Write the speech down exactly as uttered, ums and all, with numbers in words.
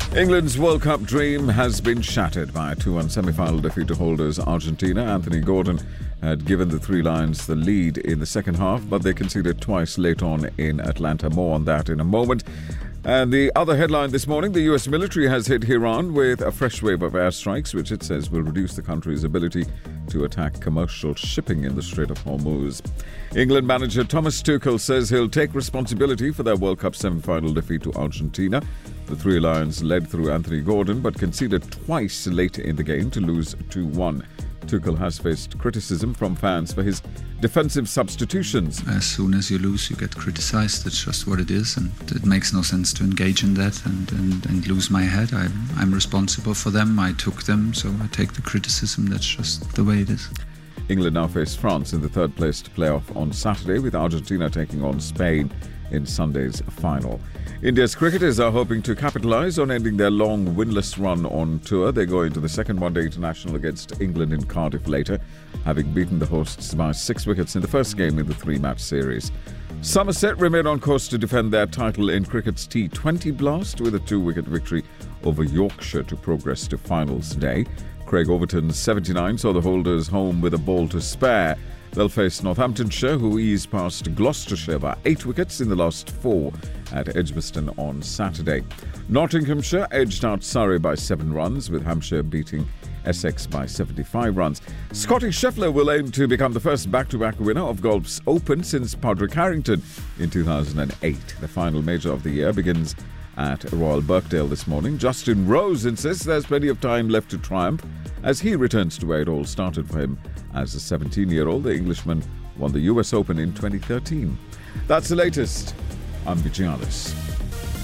England's World Cup dream has been shattered by a two one semi-final defeat to holders Argentina. Anthony Gordon had given the Three Lions the lead in the second half, but they conceded twice late on in Atlanta. More on that in a moment. And the other headline this morning, the U S military has hit Iran with a fresh wave of airstrikes, which it says will reduce the country's ability to attack commercial shipping in the Strait of Hormuz. England manager Thomas Tuchel says he'll take responsibility for their World Cup semi-final defeat to Argentina. The Three Lions led through Anthony Gordon, but conceded twice late in the game to lose two one. Tuchel has faced criticism from fans for his defensive substitutions. As soon as you lose, you get criticized. That's just what it is, and it makes no sense to engage in that and, and, and lose my head. I'm, I'm responsible for them. I took them, so I take the criticism. That's just the way it is. England now face France in the third-placed playoff on Saturday, with Argentina taking on Spain in Sunday's final. India's cricketers are hoping to capitalise on ending their long winless run on tour. They go into the second one-day international against England in Cardiff later, having beaten the hosts by six wickets in the first game in the three-match series. Somerset remain on course to defend their title in cricket's T twenty Blast with a two-wicket victory over Yorkshire to progress to finals day. Craig Overton's seventy-nine saw the holders home with a ball to spare. They'll face Northamptonshire, who eased past Gloucestershire by eight wickets in the last four at Edgbaston on Saturday. Nottinghamshire edged out Surrey by seven runs, with Hampshire beating Essex by seventy-five runs. Scotty Scheffler will aim to become the first back-to-back winner of golf's Open since Padraig Harrington in two thousand eight. The final major of the year begins at Royal Birkdale this morning. Justin Rose insists there's plenty of time left to triumph as he returns to where it all started for him. As a seventeen-year-old, the Englishman won the U S Open in twenty thirteen. That's the latest. I'm Vijay Alice.